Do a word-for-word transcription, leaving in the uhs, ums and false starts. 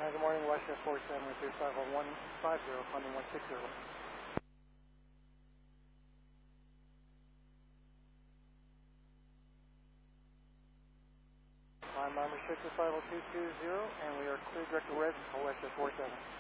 Uh, good morning, Westchester four seven, with your five one one five zero, funding one six zero. I'm uh, restricted five oh two two zero, and we are clear direct to res for Westchester four seven.